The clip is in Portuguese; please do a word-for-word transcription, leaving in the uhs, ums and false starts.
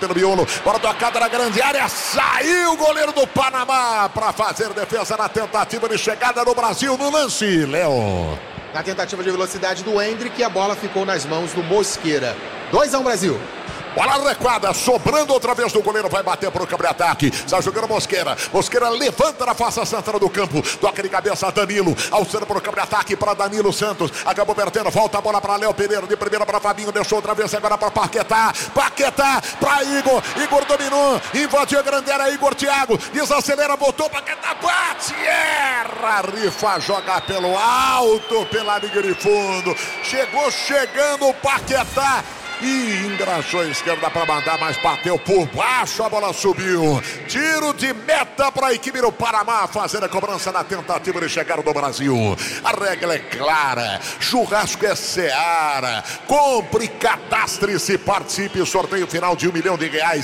pelo miolo, bola tocada na grande área, saiu o goleiro do Panamá para fazer defesa na tentativa de chegada no Brasil no lance, Léo. Na tentativa de velocidade do Hendrick, a bola ficou nas mãos do Mosqueira. dois a um Brasil. Bola recuada, sobrando outra vez do goleiro, vai bater para o campo de ataque. Está jogando Mosqueira. Mosqueira levanta na face central do campo. Toca de cabeça a Danilo. Alçando para o campo de ataque para Danilo Santos. Acabou perdendo, volta a bola para Léo Pereira. De primeira para Fabinho, deixou outra vez agora para Paquetá. Paquetá para Igor. Igor dominou, invadiu a grande área. Igor Thiago desacelera, voltou. Paquetá bate, erra. Rifa, joga pelo alto, pela linha de fundo. Chegou chegando o Paquetá. E engraxou a esquerda para mandar, mas bateu por baixo, a bola subiu. Tiro de meta para a equipe do Panamá fazer a cobrança na tentativa de chegar no Brasil. A regra é clara, churrasco é Seara. Compre, cadastre-se, participe, sorteio final de um milhão de reais.